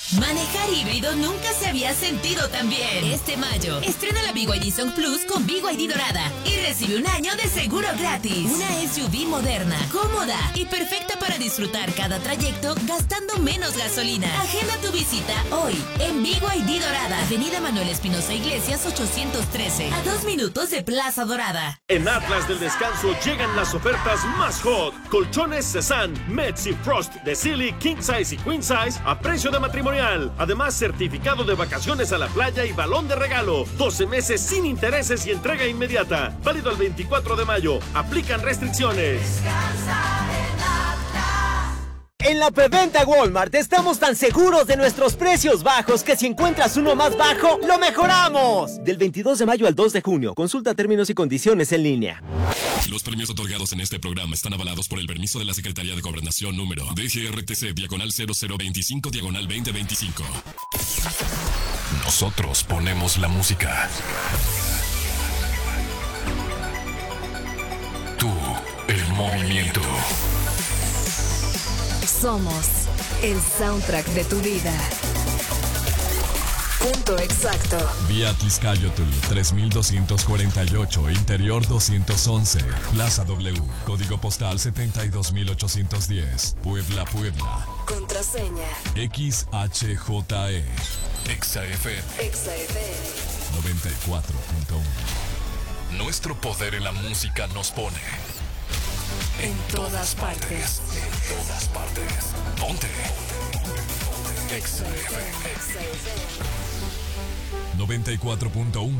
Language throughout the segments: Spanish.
Manejar híbrido nunca se había sentido tan bien. Este mayo, estrena la BYD Song Plus con BYD Dorada y recibe un año de seguro gratis. Una SUV moderna, cómoda y perfecta para disfrutar cada trayecto gastando menos gasolina. Agenda tu visita hoy en BYD Dorada, Avenida Manuel Espinosa Iglesias 813, a 2 minutos de Plaza Dorada. En Atlas del Descanso llegan las ofertas más hot. Colchones Cezanne, Metz y Frost de Silly, King Size y Queen Size a precio de matrimonial. Además, certificado de vacaciones a la playa y balón de regalo. 12 meses sin intereses y entrega inmediata. Válido el 24 de mayo. Aplican restricciones. En la preventa Walmart estamos tan seguros de nuestros precios bajos que si encuentras uno más bajo, ¡lo mejoramos! Del 22 de mayo al 2 de junio. Consulta términos y condiciones en línea. Los premios otorgados en este programa están avalados por el permiso de la Secretaría de Gobernación número DGRTC/0025/2025. Nosotros ponemos la música. Tú, el movimiento. Somos el soundtrack de tu vida. Punto exacto. Vía Tizcayotl 3248, Interior 211, Plaza W, Código Postal 72810, Puebla, Puebla. Contraseña XHJE. XAFM. XAFM 94.1. Nuestro poder en la música nos pone en todas partes. En todas partes. Ponte. XAFM 94.1.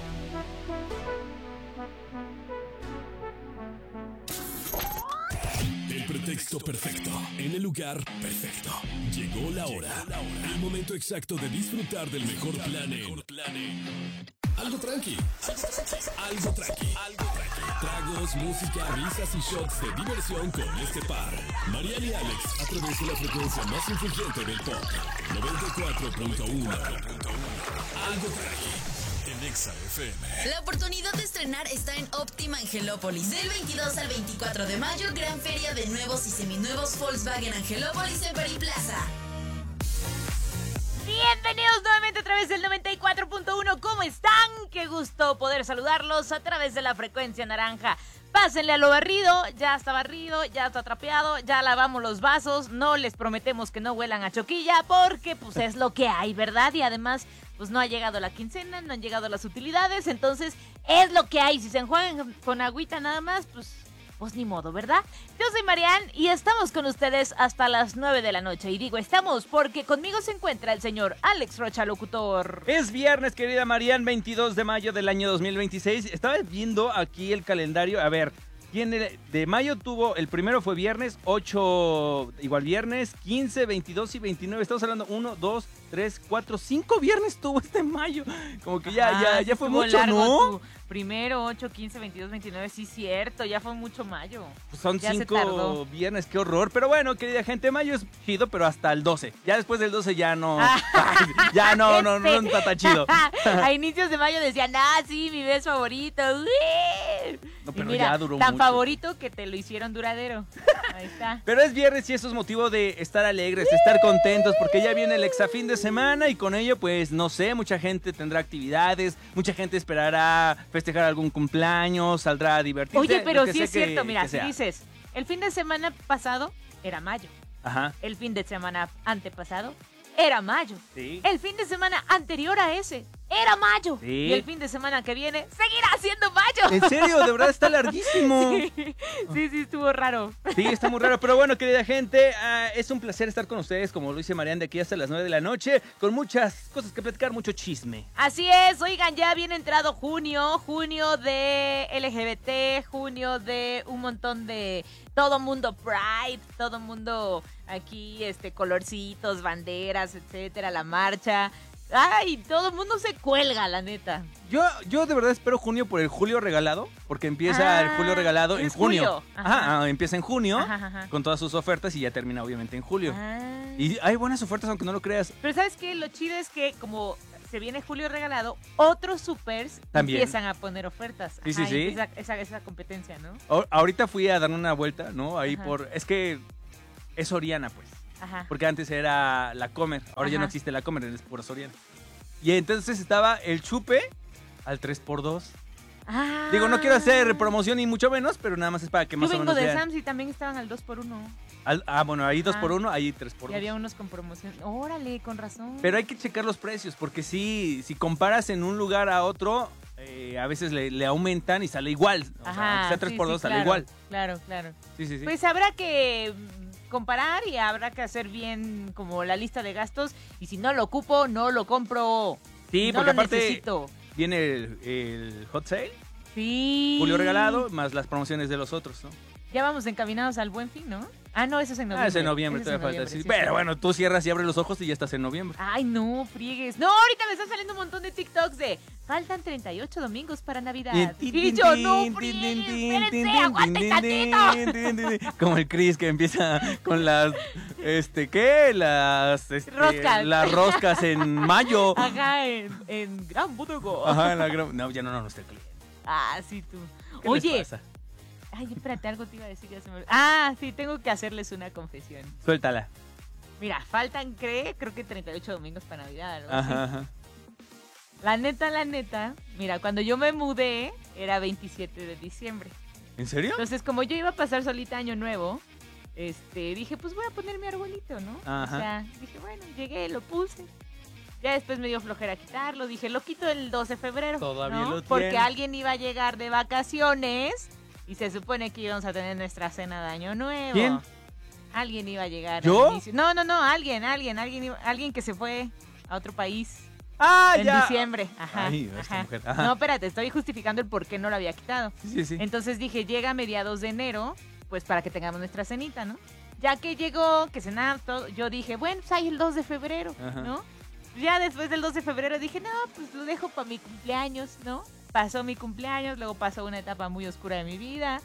El pretexto perfecto, en el lugar perfecto. Llegó la hora. El momento exacto de disfrutar del mejor plan. Algo tranqui. Algo tranqui. Tragos, música, risas y shots de diversión con este par. Mariana y Alex a través de la frecuencia más influyente del pop. 94.1. Algo tranqui. En Exa FM. La oportunidad de estrenar está en Óptima Angelópolis. Del 22 al 24 de mayo, gran feria de nuevos y seminuevos Volkswagen Angelópolis en Periplaza. Bienvenidos nuevamente a través del 94.1. ¿Cómo están? Qué gusto poder saludarlos a través de la frecuencia naranja. Pásenle a lo barrido, ya está barrido, ya está trapeado, ya lavamos los vasos. No les prometemos que no huelan a choquilla porque pues es lo que hay, ¿verdad? Y además pues no ha llegado la quincena, no han llegado las utilidades, entonces es lo que hay. Si se enjuagan con agüita nada más, pues ni modo, ¿verdad? Yo soy Marian y estamos con ustedes hasta las 9 de la noche. Y digo estamos porque conmigo se encuentra el señor Alex Rocha, locutor. Es viernes, querida Marian, 22 de mayo del año 2026. Estaba viendo aquí el calendario. A ver, ¿quién de mayo tuvo? El primero fue viernes, 8 igual viernes, 15, 22 y 29. Estamos hablando 1, 2, 3, 4, 5 viernes tuvo este mayo. Como que ya fue mucho, ¿no? Primero, 8, 15, 22, 29, sí, cierto, ya fue mucho mayo. Pues son ya 5 viernes, qué horror. Pero bueno, querida gente, mayo es chido, pero hasta el 12. Ya después del 12 ya no. Ya no está tan chido. A inicios de mayo decían, sí, mi mes favorito. No, pero mira, ya duró tan mucho. Favorito que te lo hicieron duradero. Ahí está. Pero es viernes y eso es motivo de estar alegres, de estar contentos, porque ya viene el exafín de semana y con ello, pues, no sé, mucha gente tendrá actividades, mucha gente esperará festejar algún cumpleaños, saldrá a divertirse. Oye, pero sí es cierto, mira, si dices, el fin de semana pasado era mayo. Ajá. El fin de semana antepasado era mayo. Sí. El fin de semana anterior a ese era mayo. Sí. Y el fin de semana que viene seguirá siendo mayo. ¿En serio? De verdad está larguísimo. Sí, estuvo raro. Sí, está muy raro. Pero bueno, querida gente, es un placer estar con ustedes, como lo dice Marian, de aquí hasta las 9 de la noche, con muchas cosas que platicar, mucho chisme. Así es, oigan, ya viene entrado junio de LGBT, junio de un montón de todo mundo Pride, todo mundo aquí, colorcitos, banderas, etcétera, la marcha. Ay, todo el mundo se cuelga, la neta. Yo de verdad espero junio por el julio regalado, porque empieza el julio regalado en junio. Ajá, empieza en junio Ajá. con todas sus ofertas y ya termina obviamente en julio. Y hay buenas ofertas aunque no lo creas. Pero ¿sabes qué? Lo chido es que como se viene julio regalado, otros supers también empiezan a poner ofertas. Sí. Esa competencia, ¿no? Ahorita fui a dar una vuelta, ¿no? Ahí es que es Soriana, pues. Ajá. porque antes era la Comer, ahora ya no Ajá. existe la Comer, es puro Soriana. Y entonces estaba el chupe al 3x2. Ah. Digo, no quiero hacer promoción ni mucho menos, pero nada más es para que Yo más o vengo menos de vean. Sam's y también estaban al 2x1. Bueno, ahí Ajá. 2x1, ahí 3x2. Y había unos con promoción. Órale, con razón. Pero hay que checar los precios, porque si comparas en un lugar a otro, a veces le aumentan y sale igual. O sea, aunque sea 3x2 sale claro, igual. Claro, claro. Sí. Pues habrá que comparar y habrá que hacer bien como la lista de gastos. Y si no lo ocupo, no lo compro. Sí, no porque lo aparte necesito. viene el hot sale, Sí. Julio regalado, más las promociones de los otros, ¿no? Ya vamos encaminados al Buen Fin, ¿no? Ah, no, eso es en noviembre. Es en noviembre, Eso es en todavía falta. noviembre, Sí. sí, Pero sí. bueno, tú cierras y abres los ojos y ya estás en noviembre. Ay, no, friegues. No, ahorita me están saliendo un montón de TikToks de faltan 38 domingos para Navidad. Y yo, no, friegues, espérense, aguanten tantito. Como el Chris que empieza con las, ¿qué? Roscas. Las roscas en mayo. Ajá, en Gran Bodega. Ajá, en la no, ya no está el cliente. Ah, sí, tú. ¿Qué Oye. les pasa? Ay, espérate, algo te iba a decir. Ya se me olvidó. Ah, sí, tengo que hacerles una confesión. Suéltala. Mira, faltan, creo que 38 domingos para Navidad. Algo así. Ajá. La neta, mira, cuando yo me mudé, era 27 de diciembre. ¿En serio? Entonces, como yo iba a pasar solita Año Nuevo, dije, pues voy a poner mi arbolito, ¿no? Ajá. O sea, dije, bueno, llegué, lo puse. Ya después me dio flojera quitarlo. Dije, lo quito el 12 de febrero. Todavía ¿no? lo Porque tiene. alguien iba a llegar de vacaciones y se supone que íbamos a tener nuestra cena de Año Nuevo. ¿Quién? Alguien iba a llegar. ¿Yo? al inicio. No, alguien que se fue a otro país. Ah, En ya. diciembre. Ajá. Ay, esta ajá. mujer. Ajá. No, espérate, estoy justificando el por qué no lo había quitado. Sí. Entonces dije, llega a mediados de enero, pues para que tengamos nuestra cenita, ¿no? Ya que llegó, que cenamos todo, yo dije, bueno, pues hay el 2 de febrero, Ajá. ¿no? Ya después del 2 de febrero dije, no, pues lo dejo para mi cumpleaños, ¿no? Pasó mi cumpleaños, luego pasó una etapa muy oscura de mi vida,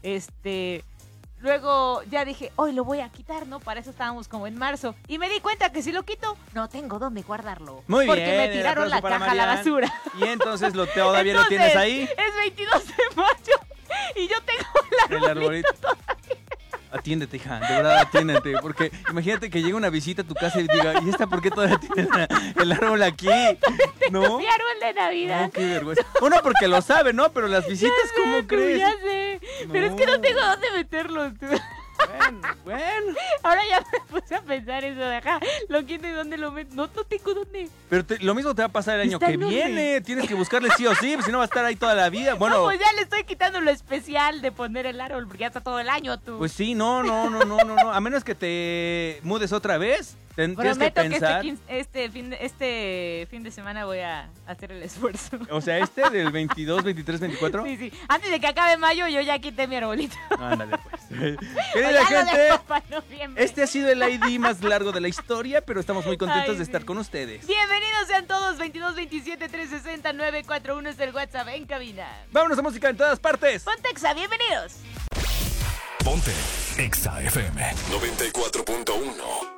luego ya dije, hoy lo voy a quitar, ¿no? Para eso estábamos como en marzo. Y me di cuenta que si lo quito, no tengo dónde guardarlo. Muy porque bien, me el tiraron la aplauso para caja a la Marian. basura. Y entonces todavía lo Entonces, tienes ahí. Es 22 de mayo y yo tengo El arbolito. Atiéndete, hija, de verdad atiéndete, porque imagínate que llega una visita a tu casa y diga, ¿y esta por qué todavía tiene el árbol aquí? ¿No? mi árbol de Navidad. No, qué vergüenza. Uno porque lo sabe, ¿no? Pero las visitas, Ya sé, ¿cómo tú, crees? Ya sé. Pero es que no tengo dónde meterlo. Tú. Bueno. Ahora ya me puse a pensar eso de acá. Lo quito y dónde lo meto. No tengo dónde. Pero lo mismo te va a pasar el año Está que enorme. viene. Tienes que buscarle sí o sí, si no va a estar ahí toda la vida. Bueno, No, pues ya le estoy quitando lo especial de poner el árbol porque ya está todo el año tú. pues sí, no. A menos que te mudes otra vez, tienes que prometo que, pensar. este fin de semana voy a hacer el esfuerzo. O sea, del 22, 23, 24. Sí. Antes de que acabe mayo yo ya quité mi arbolito. Ándale, pues. O Querida ya lo gente, dejo para noviembre. este ha sido el ID más largo de la historia, pero estamos muy contentos Ay, de estar sí. con ustedes. Bienvenidos sean todos, 22 27 360 941 es el WhatsApp en cabina. Vámonos a música en todas partes. Pontexa, bienvenidos. Ponte Exa FM 94.1.